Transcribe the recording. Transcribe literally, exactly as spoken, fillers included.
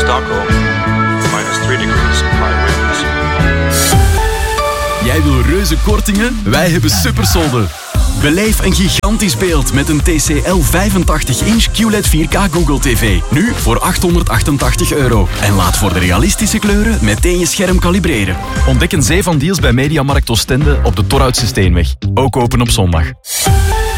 Stockholm, minus three degrees, high winds. Jij wil reuze kortingen? Wij hebben supersolden. Beleef een gigantisch beeld met een T C L vijfentachtig inch Q L E D vier K Google T V. Nu voor achthonderdachtentachtig euro. En laat voor de realistische kleuren meteen je scherm kalibreren. Ontdek een zee van deals bij Mediamarkt Oostende op de Torhoutse Steenweg. Ook open op zondag.